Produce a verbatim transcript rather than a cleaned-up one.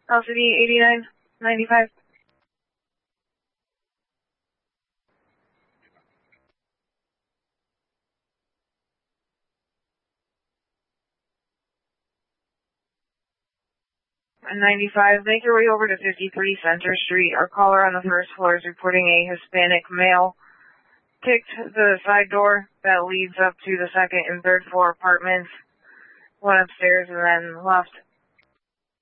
L C D eighty-nine ninety-five. ninety-five, make your way over to fifty-three Center Street. Our caller on the first floor is reporting a Hispanic male kicked the side door that leads up to the second and third floor apartments, went upstairs and then left.